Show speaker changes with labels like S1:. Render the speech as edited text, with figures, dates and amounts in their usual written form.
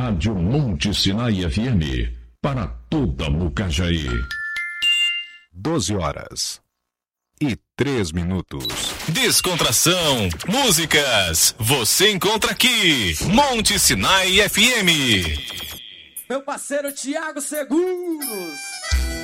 S1: Rádio Monte Sinai FM, para toda Mucajaí.
S2: 12h03.
S3: Descontração, músicas, você encontra aqui, Monte Sinai FM.
S4: Meu parceiro Thiago Seguros.